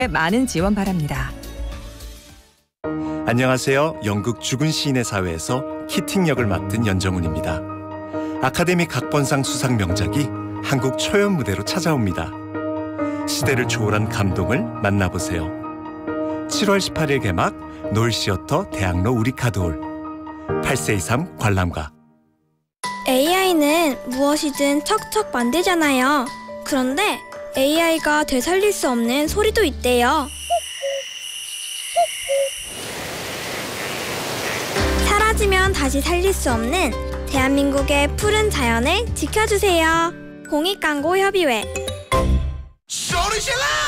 많은 지원 바랍니다. 안녕하세요. 영국 죽은 시인의 사회에서 키팅 역을 맡은 연정훈입니다. 아카데미 각본상 수상 명작이 한국 초연 무대로 찾아옵니다. 시대를 초월한 감동을 만나보세요. 7월 18일 개막 노을시어터 대학로 우리카드홀 8423 관람가. AI는 무엇이든 척척 만들잖아요. 그런데 AI가 되살릴 수 없는 소리도 있대요. 사라지면 다시 살릴 수 없는 대한민국의 푸른 자연을 지켜주세요. 공익광고협의회.